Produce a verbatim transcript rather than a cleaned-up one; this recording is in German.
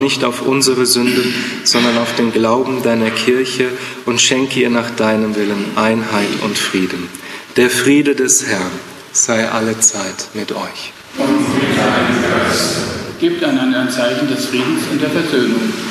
nicht auf unsere Sünden, sondern auf den Glauben deiner Kirche und schenke ihr nach deinem Willen Einheit und Frieden. Der Friede des Herrn sei allezeit mit euch. Und mit deinem Geist. Gebt einander ein Zeichen des Friedens und der Versöhnung.